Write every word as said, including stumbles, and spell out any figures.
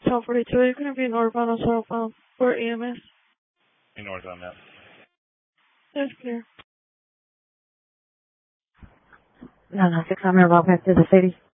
twelve forty-two. Are you going to be northbound or southbound for E M S? Be northbound, ma'am. That's clear. nine nine six, I'm going to walk back to the city.